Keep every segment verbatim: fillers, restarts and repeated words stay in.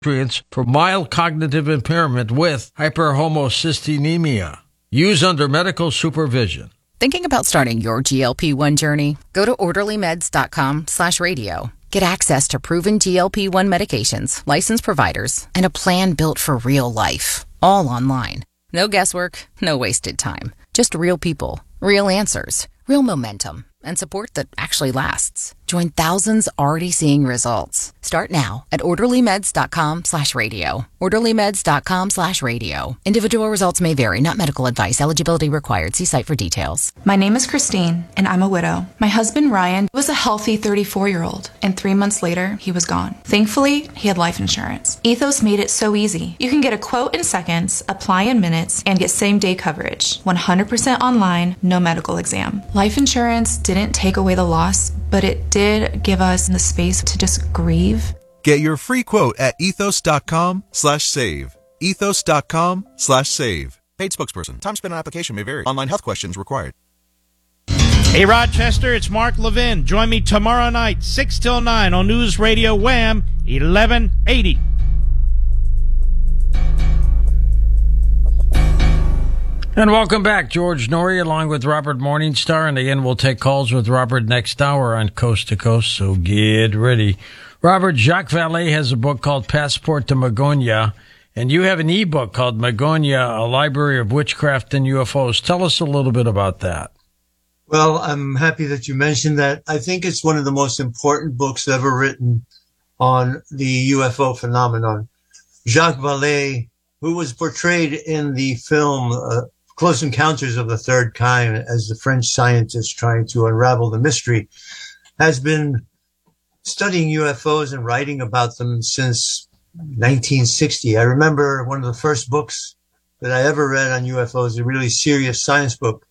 nutrients for mild cognitive impairment with hyperhomocystinemia. Use under medical supervision. Thinking about starting your G L P one journey? Go to orderlymeds.com slash radio. Get access to proven G L P one medications, licensed providers, and a plan built for real life. All online. No guesswork, no wasted time. Just real people, real answers, real momentum, and support that actually lasts. Join thousands already seeing results. Start now at orderlymeds.com slash radio. orderlymeds.com slash radio. Individual results may vary, not medical advice. Eligibility required. See site for details. My name is Christine, and I'm a widow. My husband, Ryan, was a healthy thirty-four-year-old, and three months later, he was gone. Thankfully, he had life insurance. Ethos made it so easy. You can get a quote in seconds, apply in minutes, and get same-day coverage. one hundred percent online, no medical exam. Life insurance didn't take away the loss, but it did give us the space to just grieve. Get your free quote at ethos.com slash save. Ethos.com slash save. Paid spokesperson. Time spent on application may vary. Online health questions required. Hey, Rochester, it's Mark Levin. Join me tomorrow night, six till nine on News Radio Wham, eleven eighty. And welcome back, George Noory, along with Robert Morningstar. And again, we'll take calls with Robert next hour on Coast to Coast, so get ready. Robert, Jacques Vallée has a book called Passport to Magonia, and you have an e-book called Magonia, A Library of Witchcraft and U F Os. Tell us a little bit about that. Well, I'm happy that you mentioned that. I think it's one of the most important books ever written on the U F O phenomenon. Jacques Vallée, who was portrayed in the film uh, Close Encounters of the Third Kind as the French scientist trying to unravel the mystery, has been studying U F Os and writing about them since nineteen sixty. I remember one of the first books that I ever read on U F Os, a really serious science book,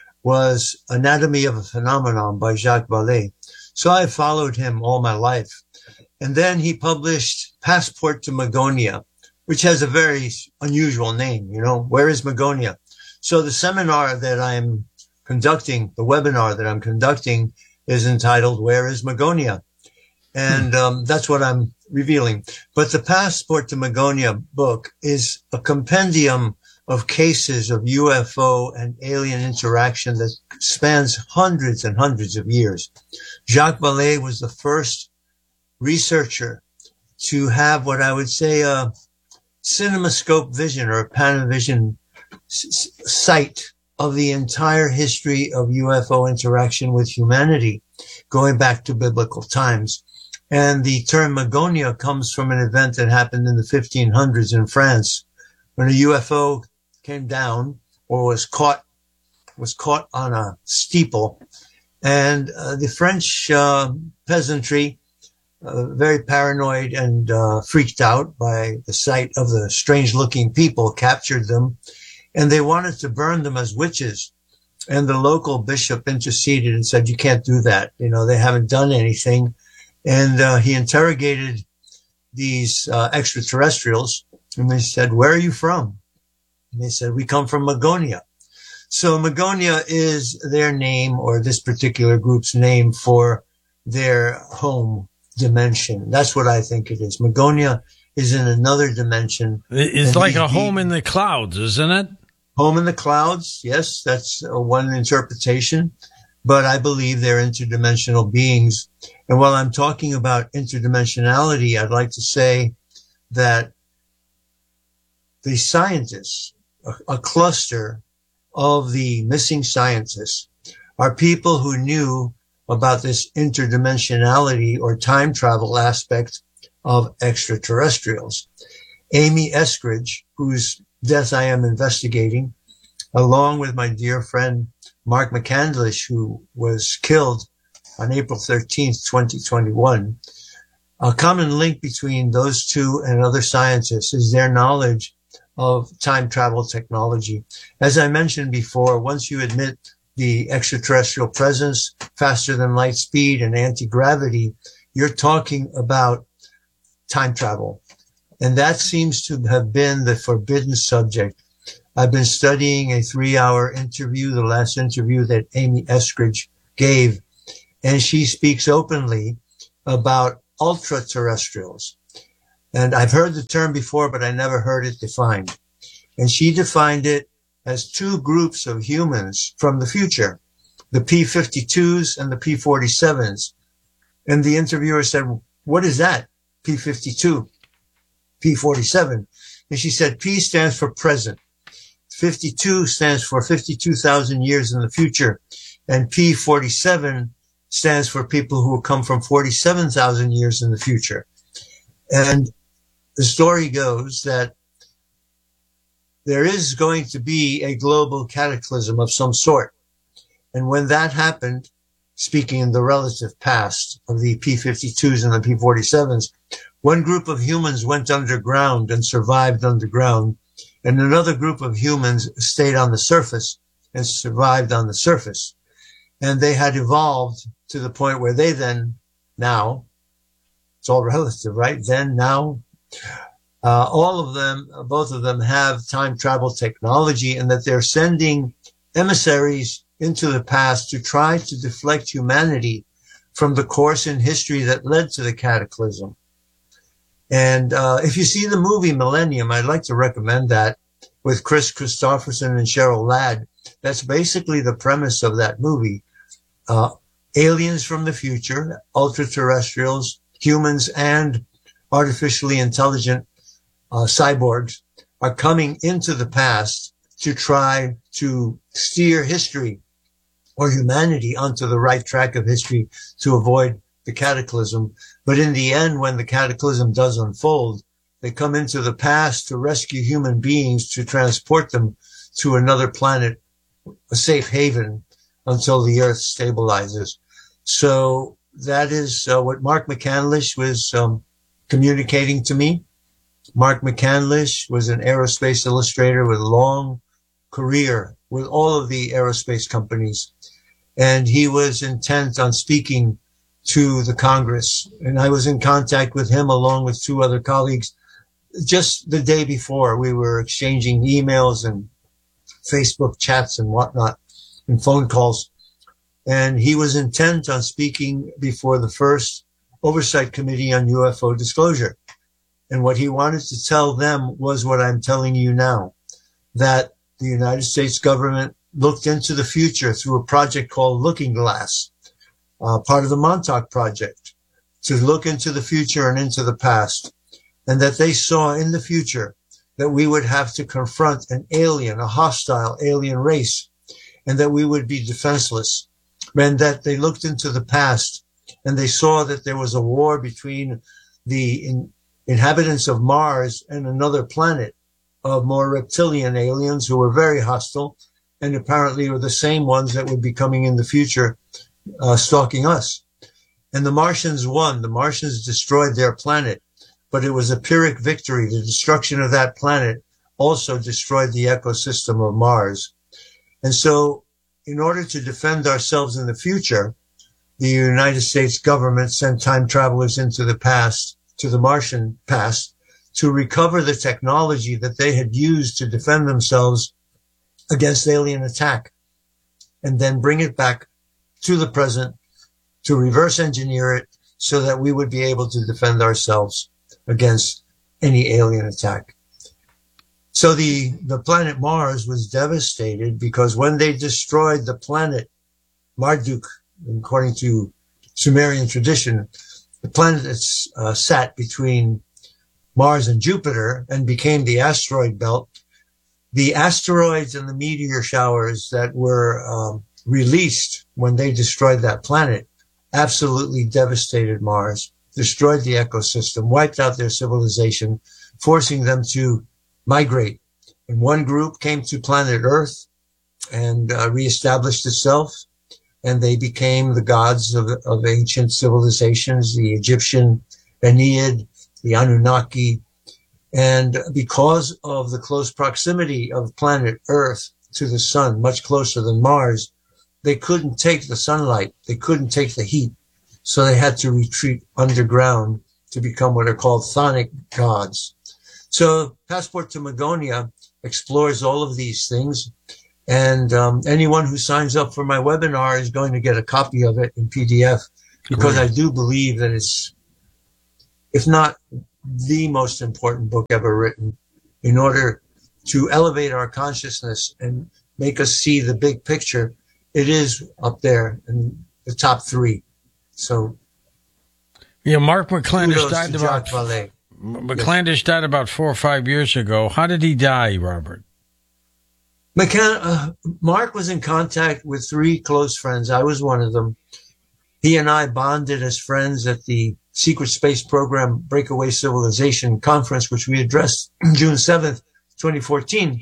was Anatomy of a Phenomenon by Jacques Vallée. So I followed him all my life. And then he published Passport to Magonia, which has a very unusual name, you know, where is Magonia? So the seminar that I'm conducting, the webinar that I'm conducting is entitled, Where is Magonia? And um, that's what I'm revealing. But the Passport to Magonia book is a compendium of cases of U F O and alien interaction that spans hundreds and hundreds of years. Jacques Vallée was the first researcher to have what I would say a cinemascope vision or a Panavision s- sight of the entire history of U F O interaction with humanity, going back to biblical times. And the term Magonia comes from an event that happened in the fifteen hundreds in France, when a U F O came down or was caught was caught on a steeple, and uh, the French uh, peasantry, uh, very paranoid and uh, freaked out by the sight of the strange-looking people, captured them, and they wanted to burn them as witches. And the local bishop interceded and said, "You can't do that. You know, they haven't done anything." And uh, he interrogated these uh, extraterrestrials, and they said, "Where are you from?" And they said, "We come from Magonia." So Magonia is their name, or this particular group's name, for their home dimension. That's what I think it is. Magonia is in another dimension. It's like a home in the clouds, isn't it? Home in the clouds, yes, that's uh, one interpretation. But I believe they're interdimensional beings. And while I'm talking about interdimensionality, I'd like to say that the scientists, a, a cluster of the missing scientists, are people who knew about this interdimensionality or time travel aspect of extraterrestrials. Amy Eskridge, whose death I am investigating, along with my dear friend Mark McCandlish, who was killed on April thirteenth, twenty twenty-one. A common link between those two and other scientists is their knowledge of time travel technology. As I mentioned before, once you admit the extraterrestrial presence, faster than light speed, and anti-gravity, you're talking about time travel. And that seems to have been the forbidden subject. I've been studying a three-hour interview, the last interview that Amy Eskridge gave, and she speaks openly about ultra-terrestrials. And I've heard the term before, but I never heard it defined. And she defined it as two groups of humans from the future, the P fifty-twos and the P forty-sevens. And the interviewer said, what is that? P fifty-two, P forty-seven. And she said, P stands for present. fifty-two stands for fifty-two thousand years in the future. And P forty-seven stands for people who come from forty-seven thousand years in the future. And the story goes that there is going to be a global cataclysm of some sort. And when that happened, speaking in the relative past of the P fifty-twos and the P forty-sevens, one group of humans went underground and survived underground, and another group of humans stayed on the surface and survived on the surface. And they had evolved to the point where they then, now, it's all relative, right? Then, now, uh, all of them, both of them have time travel technology, and that they're sending emissaries into the past to try to deflect humanity from the course in history that led to the cataclysm. And uh, if you see the movie Millennium, I'd like to recommend that, with Chris Christopherson and Cheryl Ladd. That's basically the premise of that movie. Uh, aliens from the future, ultra-terrestrials, humans, and artificially intelligent uh, cyborgs are coming into the past to try to steer history or humanity onto the right track of history to avoid the cataclysm. But in the end, when the cataclysm does unfold, they come into the past to rescue human beings, to transport them to another planet, a safe haven, until the Earth stabilizes. So that is uh, what Mark McCandlish was um, communicating to me. Mark McCandlish was an aerospace illustrator with a long career with all of the aerospace companies. And he was intent on speaking to the Congress. And I was in contact with him along with two other colleagues. Just the day before, we were exchanging emails and Facebook chats and whatnot and phone calls. And he was intent on speaking before the first Oversight Committee on U F O Disclosure. And what he wanted to tell them was what I'm telling you now, that the United States government looked into the future through a project called Looking Glass, uh, part of the Montauk Project, to look into the future and into the past. And that they saw in the future that we would have to confront an alien, a hostile alien race, and that we would be defenseless. And that they looked into the past and they saw that there was a war between the in, inhabitants of Mars and another planet of more reptilian aliens who were very hostile and apparently were the same ones that would be coming in the future, uh, stalking us. And the Martians won. The Martians destroyed their planet, but it was a Pyrrhic victory. The destruction of that planet also destroyed the ecosystem of Mars. And so in order to defend ourselves in the future, the United States government sent time travelers into the past, to the Martian past, to recover the technology that they had used to defend themselves against alien attack, and then bring it back to the present, to reverse engineer it so that we would be able to defend ourselves against any alien attack. So the, the planet Mars was devastated because when they destroyed the planet Marduk, according to Sumerian tradition, the planet that uh, sat between Mars and Jupiter and became the asteroid belt, the asteroids and the meteor showers that were um, released when they destroyed that planet absolutely devastated Mars, destroyed the ecosystem, wiped out their civilization, forcing them to migrate. And one group came to planet Earth and uh, reestablished itself, and they became the gods of, of ancient civilizations, the Egyptian Ennead, the Anunnaki. And because of the close proximity of planet Earth to the sun, much closer than Mars, they couldn't take the sunlight. They couldn't take the heat. So they had to retreat underground to become what are called chthonic gods. So Passport to Magonia explores all of these things. And um, anyone who signs up for my webinar is going to get a copy of it in P D F, because Great. I do believe that it's, if not the most important book ever written in order to elevate our consciousness and make us see the big picture. It is up there in the top three. So, yeah, Mark McClandish died to about Jacques Vallée. McClandish died about four or five years ago. How did he die, Robert? McCann, uh, Mark was in contact with three close friends. I was one of them. He and I bonded as friends at the Secret Space Program Breakaway Civilization Conference, which we addressed June seventh, twenty fourteen.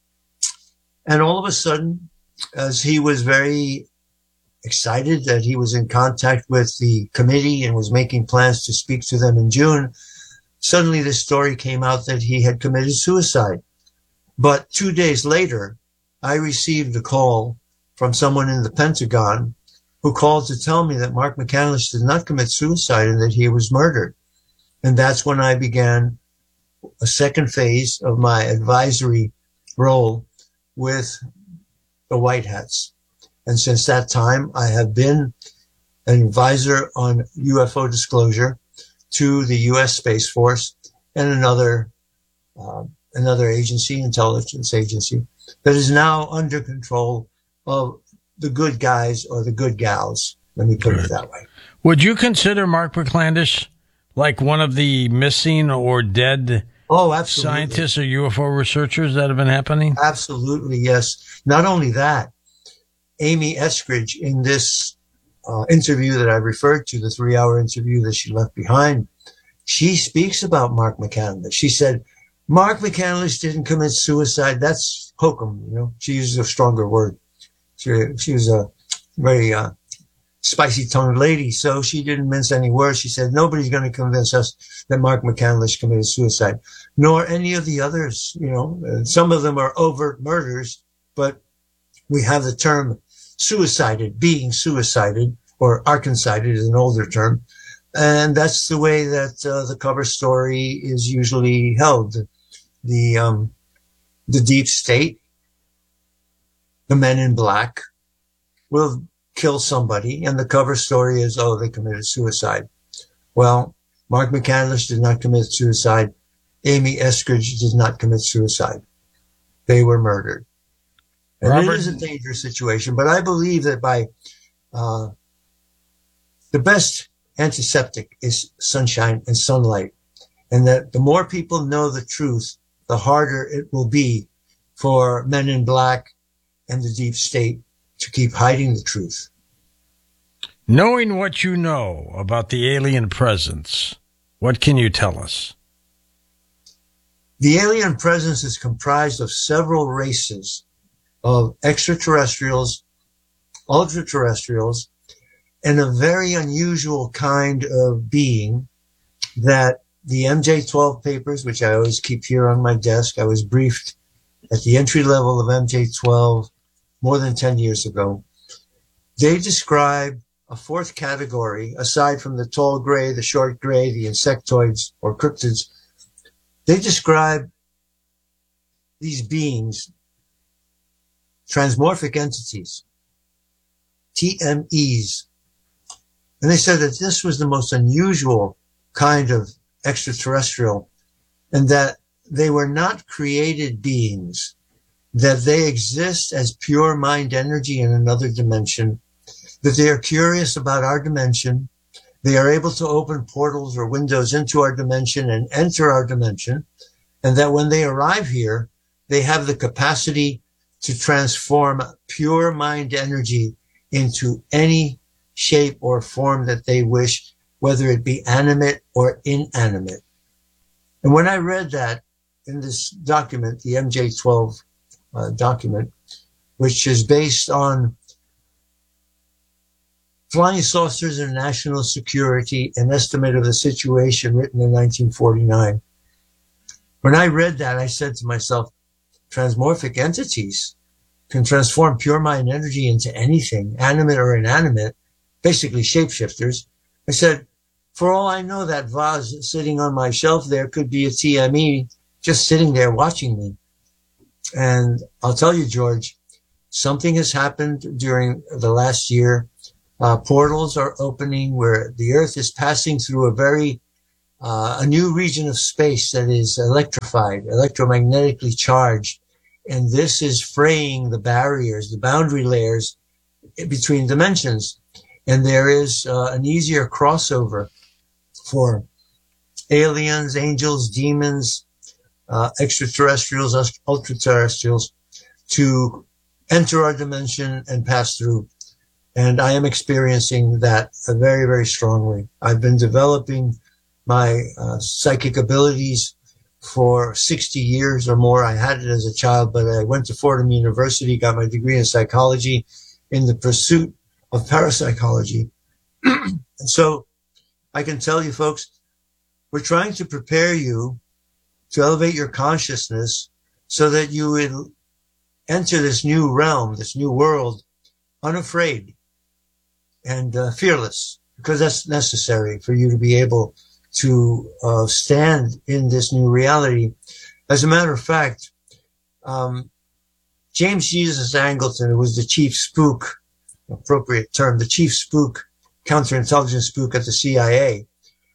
And all of a sudden, as he was very excited that he was in contact with the committee and was making plans to speak to them in June, suddenly this story came out that he had committed suicide. But two days later, I received a call from someone in the Pentagon who called to tell me that Mark McCandless did not commit suicide and that he was murdered. And that's when I began a second phase of my advisory role with the White Hats. And since that time, I have been an advisor on U F O disclosure to the U S Space Force and another uh, another agency, intelligence agency, that is now under control of the good guys or the good gals. Let me put Good. it that way. Would you consider Mark McClandish like one of the missing or dead Oh, absolutely. scientists or U F O researchers that have been happening? Absolutely, yes. Not only that, Amy Eskridge, in this uh, interview that I referred to, the three-hour interview that she left behind, she speaks about Mark McCandless. She said, Mark McCandless didn't commit suicide. That's hokum, you know. She uses a stronger word. She, she was a very uh, spicy-tongued lady, so she didn't mince any words. She said, nobody's going to convince us that Mark McCandless committed suicide, nor any of the others, you know. Uh, some of them are overt murders, but we have the term suicided, being suicided, or arkancided is an older term. And that's the way that uh, the cover story is usually held. The, um, the deep state, the men in black, will kill somebody, and the cover story is, oh, they committed suicide. Well, Mark McCandless did not commit suicide. Amy Eskridge did not commit suicide. They were murdered. And Robert, it is a dangerous situation, but I believe that by uh, the best antiseptic is sunshine and sunlight, and that the more people know the truth, the harder it will be for men in black and the deep state to keep hiding the truth. knowing what you know about the alien presence, what can you tell us? The alien presence is comprised of several races of extraterrestrials, ultra-terrestrials, and a very unusual kind of being that the M J twelve papers, which I always keep here on my desk, I was briefed at the entry level of M J twelve more than ten years ago. They describe a fourth category, aside from the tall gray, the short gray, the insectoids or cryptids. They describe these beings, transmorphic entities, T M Es. And they said that this was the most unusual kind of extraterrestrial, and that they were not created beings, that they exist as pure mind energy in another dimension, that they are curious about our dimension, they are able to open portals or windows into our dimension and enter our dimension, and that when they arrive here, they have the capacity to transform pure mind energy into any shape or form that they wish, whether it be animate or inanimate. And when I read that in this document, the M J twelve uh, document, which is based on flying saucers and national security, an estimate of the situation written in nineteen forty-nine. When I read that, I said to myself, transmorphic entities can transform pure mind energy into anything, animate or inanimate, basically shapeshifters. I said, for all I know, that vase sitting on my shelf there could be a T M E just sitting there watching me. And I'll tell you, George, something has happened during the last year. Uh, portals are opening where the Earth is passing through a very uh, a new region of space that is electrified, electromagnetically charged. And this is fraying the barriers, the boundary layers between dimensions. And there is uh, an easier crossover for aliens, angels, demons, uh, extraterrestrials, ultra-terrestrials to enter our dimension and pass through. And I am experiencing that very, very strongly. I've been developing my uh, psychic abilities for sixty years or more. I had it as a child, but I went to Fordham University, got my degree in psychology in the pursuit of parapsychology. And so I can tell you folks, we're trying to prepare you to elevate your consciousness so that you will enter this new realm, this new world, unafraid and uh, fearless, because that's necessary for you to be able to uh, stand in this new reality. As a matter of fact, um, James Jesus Angleton, who was the chief spook, appropriate term, the chief spook, counterintelligence spook at the C I A,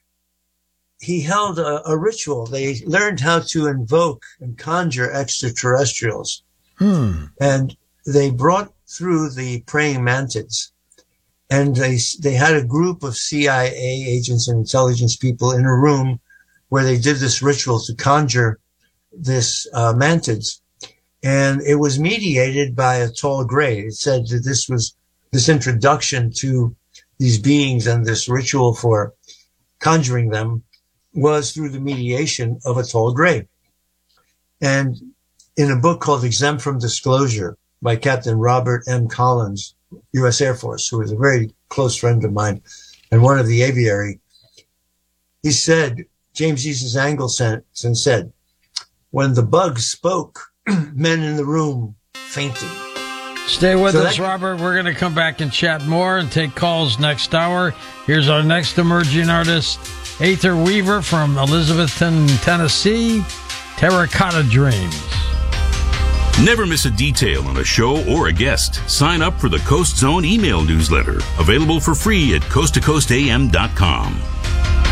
he held a, a ritual. They learned how to invoke and conjure extraterrestrials. Hmm. And they brought through the praying mantids. And they they had a group of C I A agents and intelligence people in a room where they did this ritual to conjure this uh, mantids. And it was mediated by a tall gray. It said that this was this introduction to these beings and this ritual for conjuring them was through the mediation of a tall gray. And in a book called Exempt from Disclosure by Captain Robert M. Collins, U S Air Force, who was a very close friend of mine and one of the aviary, he said, James Jesus Angleton said, when the bug spoke, men in the room fainted. Stay with so us, that- Robert. We're going to come back and chat more and take calls next hour. Here's our next emerging artist, Aether Weaver from Elizabethton, Tennessee, Terracotta Dreams. Never miss a detail on a show or a guest. Sign up for the Coast Zone email newsletter, available for free at coast to coast a m dot com.